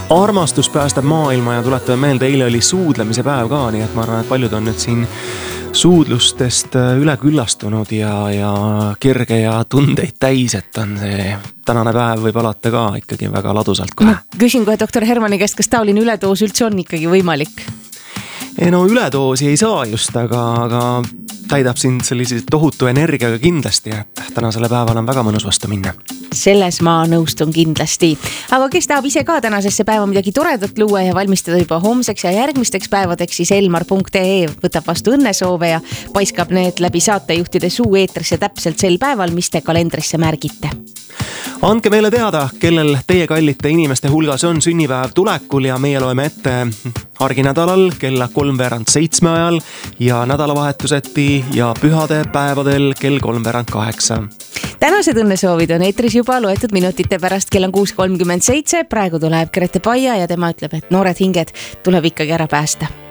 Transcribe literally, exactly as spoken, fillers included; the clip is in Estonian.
armastus päästab maailma ja tuletame meelde, eile oli suudlemise päev ka, nii et ma arvan, et paljud on nüüd siin suudlustest üle küllastunud ja, ja kerge ja tundeid täis, et on see tänane päev võib alata ka ikkagi väga ladusalt kohe. Ma küsin kohe doktor Hermanni käest, kas taoline üledoos üldse on ikkagi võimalik? Ei, no üledoosi ei saa just, aga, aga täidab sind sellise tohutu energiaga kindlasti, et tänasele päeval on väga mõnus vastu minna. Selles ma nõustun kindlasti. Aga kes tahab ise ka tänasesse päeva midagi toredat luua ja valmistada juba homseks ja järgmisteks päevadeks, siis elmar punkt ee võtab vastu õnnesoove ja paiskab need läbi saatejuhtide suu eetrisse täpselt sel päeval, mis te kalendrisse märgite. Andke meile teada, kellel teie kallite inimeste hulgas on sünnipäev tulekul ja meie loeme ette arginädalal kella kolmveerand seitsme ajal ja nädalavahetuseti ja pühade päevadel kell kolmveerand kaheksa. Tänased õnnesoovid on eetris juba loetud minutite pärast, kell on kuus kolmkümmend seitse, praegu tuleb Grete Paia ja tema ütleb, et noored hinged tuleb ikkagi ära päästa.